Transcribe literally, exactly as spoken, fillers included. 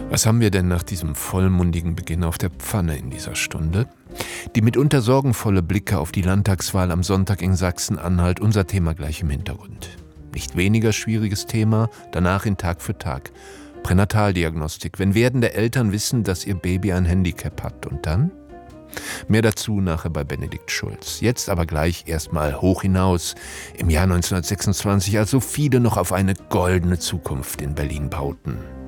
Was haben wir denn nach diesem vollmundigen Beginn auf der Pfanne in dieser Stunde? Die mitunter sorgenvolle Blicke auf die Landtagswahl am Sonntag in Sachsen-Anhalt, unser Thema gleich im Hintergrund. Nicht weniger schwieriges Thema, danach in Tag für Tag. Pränataldiagnostik, wenn werdende Eltern wissen, dass ihr Baby ein Handicap hat. Und dann? Mehr dazu nachher bei Benedikt Schulz. Jetzt aber gleich erstmal hoch hinaus. Im Jahr neunzehnhundertsechsundzwanzig, als so viele noch auf eine goldene Zukunft in Berlin bauten.